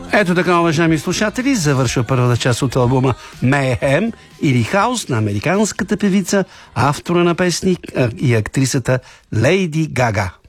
Ето така, уважаеми слушатели, завършва първата част от албума Mayhem или Хаос на американската певица, автора на песни и актрисата Лейди Гага.